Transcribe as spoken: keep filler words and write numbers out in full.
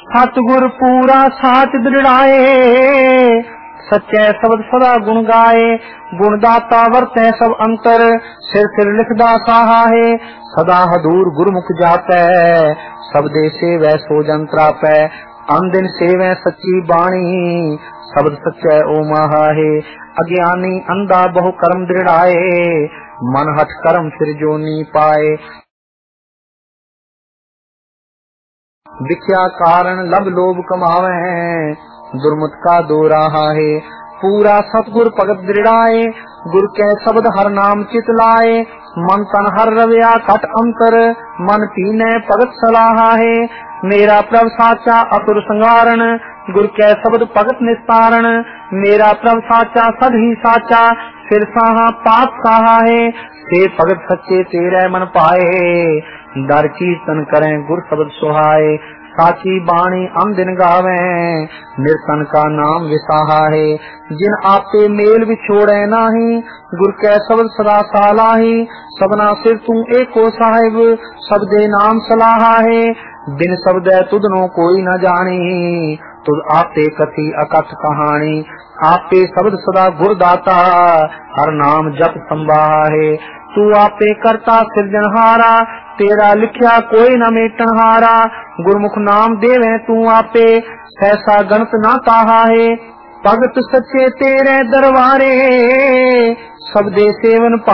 सतगुर पूरा साच दृढ़ाए, सच्चे शब्द सदा गुण गाए। गुणदाता वरतै सब अंतर, सिर सिर लिखदा साहा है। सदा हदूर गुरमुख जापै, सबदे सेवै सो जन त्रापै। अन दिन सेवै सच्ची बाणी, शब्द सच्चै ओ माहा है। अज्ञानी अंधा बहु कर्म दृढ़ाए, मन हठ कर्म फिर जोनी पाए। विख्या कारण लब लोभ कमावे, दुर्मत का दो राहा है। पूरा सतगुर भगत दृढ़ाए, गुर के शब्द हर नाम चित लाए। मन तन हर रविया कट अंतर, मन पीने भगत सलाहा है। मेरा प्रभ साचा असुर संगारण, गुर के शब्द भगत निस्तारण। मेरा प्रभ साचा सद ही साचा, फिर साहा पाप साहा है। से भगत सच्चे तेरे मन पाए, दर कीर्तन करें गुर शब्द सुहाए। साची बाणी अन दिन गावे, निरसन का नाम विसाहा है। जिन आपे मेल विछोड़े नाही, गुर के शब्द सदा सालाही। सबना सिर तू एको साहिब, सबदे नाम सलाहा है। बिन शब्द तुधनो कोई न जानी, तुझ आपे कथी अकथ कहानी। आपे शब्द सदा गुरदाता, हर नाम जप संभाहा है। तू आपे करता सिरजनहारा, तेरा लिखया कोई न मेटन हारा। गुरमुख नाम देवे तू आपे, सहसा गणत ना ताहा है। भगत सच्चे तेरे दरबारे, सबदे सेवन